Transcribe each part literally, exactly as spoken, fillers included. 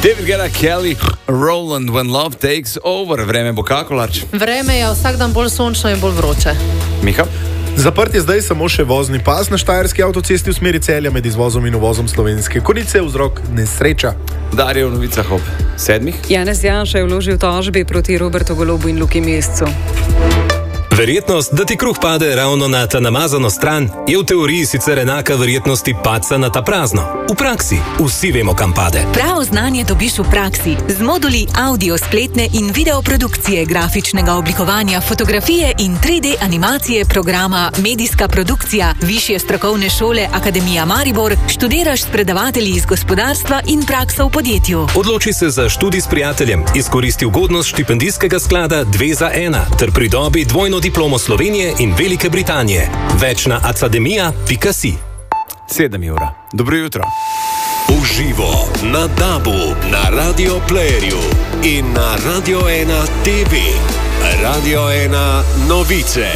David Guetta, Kelly, Roland, When Love Takes Over. Vreme bo kako, Larč? Vreme je vsak dan bolj sončno in bolj vroče. Miha? Zaprt je zdaj samo še vozni pas na štajerski avtocesti v smeri Celja med izvozom in uvozom Slovenske Konjice, vzrok nesreča. Darje v novicah ob sedmih. Janez Janša je vložil tožbi proti Robertu Golobu in Luki Mescu. Verjetnost, da ti kruh pade ravno na ta namazano stran, je v teoriji sicer enaka verjetnosti padca na ta prazno. V praksi vsi vemo, kam pade. Pravo znanje dobiš v praksi z moduli audio, spletne in video produkcije, grafičnega oblikovanja, fotografije in tri D animacije programa Medijska produkcija Višje strokovne šole Akademija Maribor. Študiraš s predavatelji iz gospodarstva in prakso v podjetju. Odloči se za študij s prijateljem, izkoristi ugodnost štipendijskega sklada dve za ena ter pridobi dvojno diplomo Slovenije in Velike Britanije. Več na academia pika si. Sedem ura. Dobro jutro. Uživo na Dabu, na Radio Playerju in na Radio ena T V. Radio ena novice.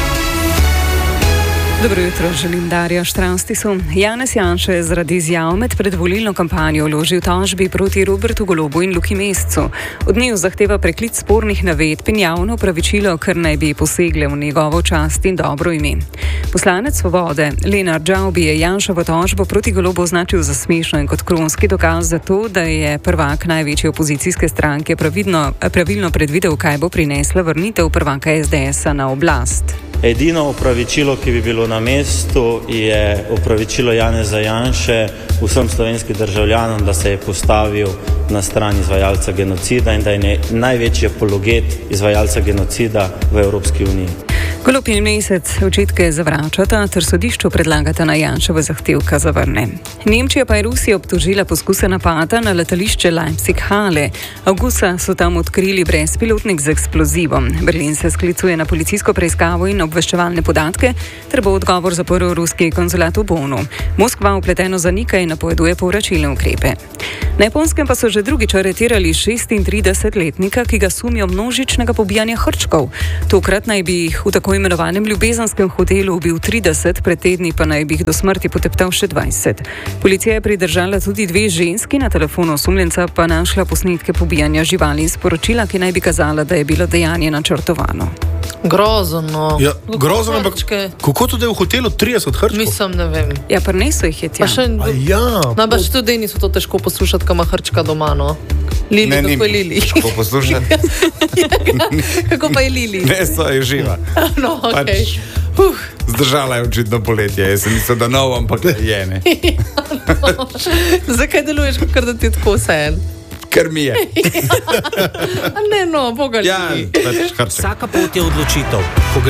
Dobro jutro, želim Darja Štranstisu. Janez Janša je zaradi izjav med predvolilno kampanjo vložil tožbi proti Robertu Golobu in Luki Mescu. Od njiju zahteva preklic spornih navedb in javno opravičilo, ker naj bi posegle v njegovo čast in dobro ime. Poslanec Svobode Lenart Žavbi je Janšovo tožbo proti Golobu označil za smešno in kot kronski dokaz za to, da je prvak največje opozicijske stranke pravilno, pravilno predvidel, kaj bo prinesla vrnitev prvaka es de esa na oblast. Edino opravičilo, ki bi bilo na mestu, je opravičilo Janeza Janše vsem slovenskim državljanom, da se je postavil na stran izvajalca genocida in da je največji apologet izvajalca genocida v Evropski uniji. Golob in Mesec očitke zavračata ter sodišču predlagata na Janševe zahtevka zavrne. Nemčija pa je Rusijo obtožila poskuse napada na letališče Leipzig-Halle. Avgusta so tam odkrili brezpilotnik z eksplozivom. Berlin se sklicuje na policijsko preiskavo in obveščevalne podatke ter bo odgovor zaprl ruski konzulat v Bonu. Moskva vpleteno zanika in napoveduje povračilne ukrepe. Na Japonskem pa so že drugič aretirali šestintridesetletnika, ki ga sumijo množičnega pobijanja hrčkov. Tokrat naj bi jih v tako imenovanem ljubezanskem hotelu ubil trideset, pred tedni pa naj bi jih do smrti poteptal še dvajset. Policija je pridržala tudi dve ženski, na telefonu osumljenca pa našla posnetke pobijanja živali in sporočila, ki naj bi kazala, da je bilo dejanje načrtovano. Grozno. Ja, grozno, ampak kako to, da je v hotelu trideset hrčkov? Mislim, ne vem. Ja, prinesel jih je tja. Pa še, ja, najbrž tudi niso to težko poslušati, kam ima hrčka doma, no. Lili, ne, kako je Lili? Kako poslušati? Kako pa je Lili? Ne, so je živa. No, okej. Okay. Pač, uh. Zdržala je očitno poletje. Jaz sem mislil, da nov, ampak je, ne. Ja, no. Zakaj deluješ, kakor da ti je tako vse? Ker mi je. Ja. Ne, no, boga ja, Lili. pač hrček. Vsaka pot je odločitev. Ko